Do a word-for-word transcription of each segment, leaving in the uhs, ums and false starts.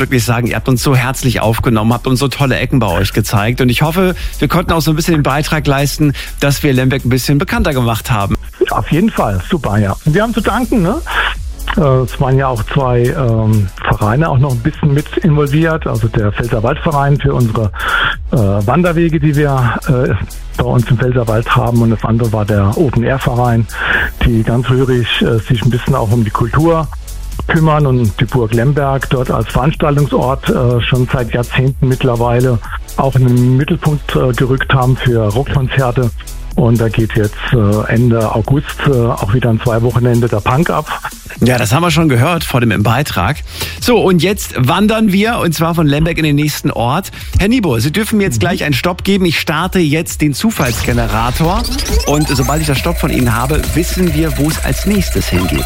Wirklich sagen, ihr habt uns so herzlich aufgenommen, habt uns so tolle Ecken bei euch gezeigt und ich hoffe, wir konnten auch so ein bisschen den Beitrag leisten, dass wir Lemberg ein bisschen bekannter gemacht haben. Auf jeden Fall, super, ja. Wir haben zu danken, ne? Es waren ja auch zwei ähm, Vereine auch noch ein bisschen mit involviert, also der Pfälzerwaldverein für unsere äh, Wanderwege, die wir äh, bei uns im Pfälzerwald haben, und das andere war der Open-Air-Verein, die ganz rührig äh, sich ein bisschen auch um die Kultur kümmern und die Burg Lemberg dort als Veranstaltungsort äh, schon seit Jahrzehnten mittlerweile auch in den Mittelpunkt äh, gerückt haben für Rockkonzerte. Und da geht jetzt äh, Ende August äh, auch wieder ein zwei Wochenende der Punk ab. Ja, das haben wir schon gehört vor dem im Beitrag. So, und jetzt wandern wir, und zwar von Lemberg in den nächsten Ort. Herr Niebo, Sie dürfen mir jetzt gleich einen Stopp geben. Ich starte jetzt den Zufallsgenerator. Und sobald ich das Stopp von Ihnen habe, wissen wir, wo es als nächstes hingeht.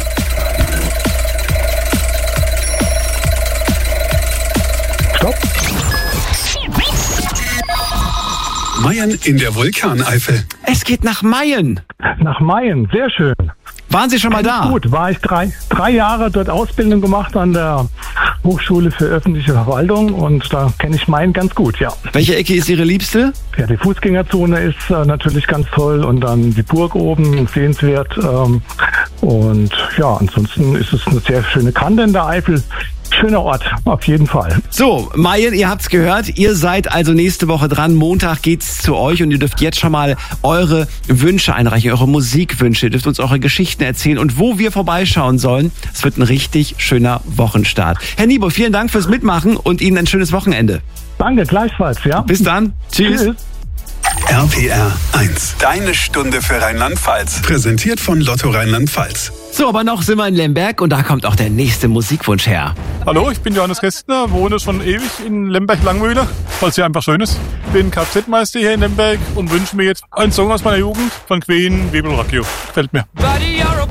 Stopp. Mayen in der Vulkaneifel. Es geht nach Mayen. Nach Mayen, sehr schön. Waren Sie schon mal da? Gut, war ich drei, drei Jahre dort Ausbildung gemacht an der Hochschule für öffentliche Verwaltung, und da kenne ich Mayen ganz gut, ja. Welche Ecke ist Ihre liebste? Ja, die Fußgängerzone ist äh, natürlich ganz toll, und dann die Burg oben, sehenswert. Ähm, und ja, ansonsten ist es eine sehr schöne Kante in der Eifel. Schöner Ort, auf jeden Fall. So, Mayen, ihr habt's gehört. Ihr seid also nächste Woche dran. Montag geht's zu euch und ihr dürft jetzt schon mal eure Wünsche einreichen, eure Musikwünsche. Ihr dürft uns eure Geschichten erzählen und wo wir vorbeischauen sollen. Es wird ein richtig schöner Wochenstart. Herr Niebo, vielen Dank fürs Mitmachen und Ihnen ein schönes Wochenende. Danke, gleichfalls, ja. Bis dann. Tschüss. Tschüss. R P R eins. Deine Stunde für Rheinland-Pfalz. Präsentiert von Lotto Rheinland-Pfalz. So, aber noch sind wir in Lemberg und da kommt auch der nächste Musikwunsch her. Hallo, ich bin Johannes Kästner, wohne schon ewig in Lemberg-Langmühle, weil es hier einfach schön ist. Bin Kfz-Meister hier in Lemberg und wünsche mir jetzt einen Song aus meiner Jugend von Queen, We Will Rock You. Gefällt mir. Buddy, you're a